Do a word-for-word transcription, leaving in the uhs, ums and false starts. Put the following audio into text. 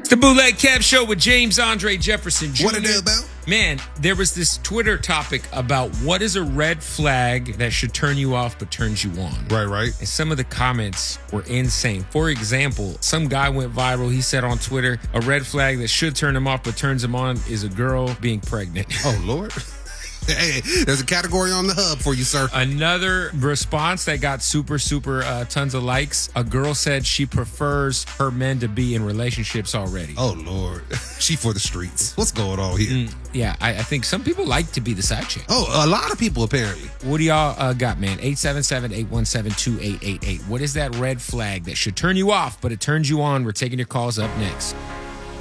It's the Bootleg Kev Show with James Andre Jefferson Junior What it is about? Man, there was this Twitter topic about what is a red flag that should turn you off but turns you on. Right, right. And some of the comments were insane. For example, some guy went viral. He said on Twitter, a red flag that should turn him off but turns him on is a girl being pregnant. Oh, Lord. Hey, there's a category on the hub for you, sir. Another response that got super, super uh, tons of likes. A girl said she prefers her men to be in relationships already. Oh, Lord. She for the streets. What's going on here? Mm, yeah, I, I think some people like to be the side chick. Oh, a lot of people, apparently. What do y'all uh, got, man? eight seven seven, eight one seven, two eight eight eight. What is that red flag that should turn you off, but it turns you on? We're taking your calls up next.